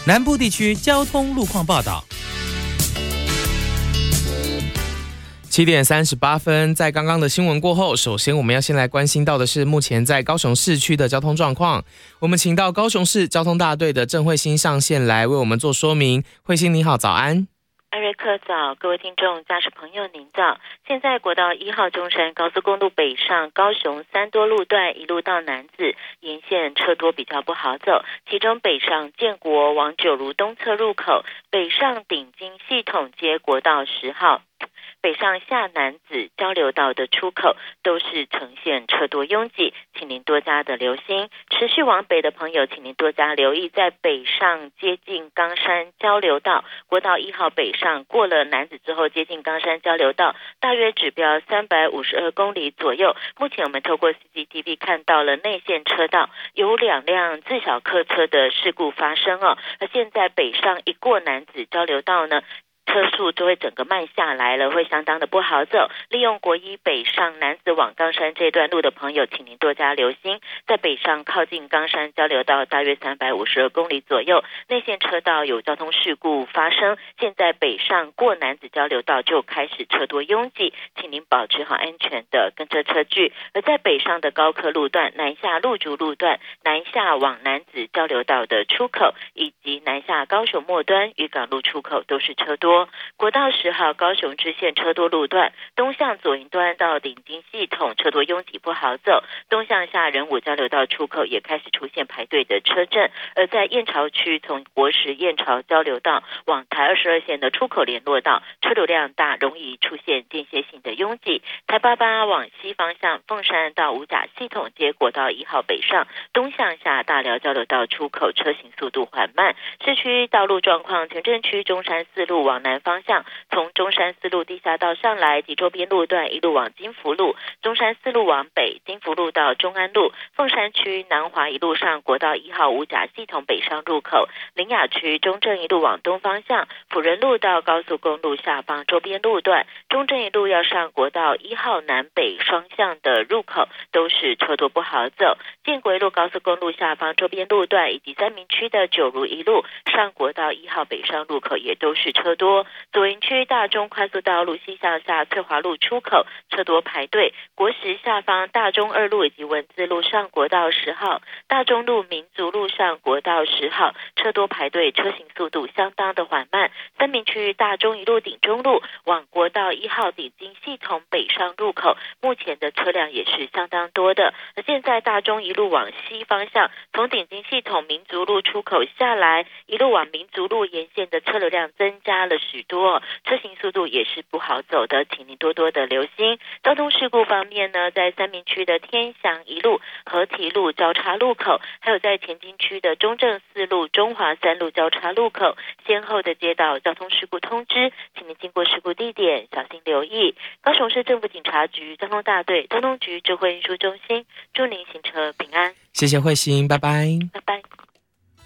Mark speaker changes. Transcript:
Speaker 1: 南部地区交通路况报道。7点38分，在刚刚的新闻过后，首先我们要先来关心到的是目前在高雄市区的交通状况。我们请到高雄市交通大队的郑慧欣上线来为我们做说明。慧欣你好，早安。
Speaker 2: 艾瑞克早，各位听众、驾驶朋友您早。现在国道1号中山高速公路北上高雄3多路段一路到楠梓沿线车多比较不好走，其中北上建国往九如东侧入口，北上顶金系统街国道10号。北上下楠梓交流道的出口都是呈现车多拥挤，请您多加的留心。持续往北的朋友，请您多加留意，在北上接近冈山交流道，国道1号北上过了楠梓之后，接近冈山交流道，大约指标352公里左右。目前我们透过 CCTV 看到了内线车道有2辆自小客车的事故发生哦。而现在北上一过楠梓交流道呢，车速就会整个慢下来了，会相当的不好走。利用国一北上楠梓往冈山这段路的朋友，请您多加留心。在北上靠近冈山交流道大约352公里左右，内线车道有交通事故发生。现在北上过楠梓交流道就开始车多拥挤，请您保持好安全的跟车车距。而在北上的高科路段、南下路竹路段、南下往楠梓交流道的出口，以及南下高雄末端渔港路出口都是车多。国道10号高雄支线车多路段，东向左营端到顶金系统车多拥挤不好走，东向下仁武交流道出口也开始出现排队的车阵。而在燕巢区，从国十燕巢交流道往台22线的出口联络道，车流量大，容易出现间歇性的拥挤。台88往西方向凤山到五甲系统街国道1号北上，东向下大寮交流道出口车行速度缓慢。市区道路状况，前镇区中山4路往南方向，从中山4路地下道上来及周边路段一路往金福路，中山4路往北，金福路到中安路，凤山区南华一路上国道1号五甲系统北上入口，苓雅区中正一路往东方向，辅仁路到高速公路下方周边路段，中正一路要上国道1号南北双向的入口都是车多不好走，建国一路高速公路下方周边路段以及三民区的九如一路上国道1号北上入口也都是车多。左营区大中快速道路西向下翠华路出口车多排队，国十下方大中2路以及文字路上国道10号，大中路民族路上国道10号车多排队，车行速度相当的缓慢。三民区大中一路顶中路往国道1号顶金系统北上入口，目前的车辆也是相当多的。而现在大中一路往西方向，从顶金系统民族路出口下来，一路往民族路沿线的车流量增加了许多，车行速度也是不好走的，请您多多的留心。交通事故方面呢，在三民区的天祥一路、合体路交叉路口，还有在前金区的中正4路、中华3路交叉路口，先后的接到交通事故通知，请您经过事故地点小心留意。高雄市政府警察局交通大队交通局智慧运输中心，祝您行车平安。
Speaker 1: 谢谢慧欣，拜拜。
Speaker 2: 拜拜。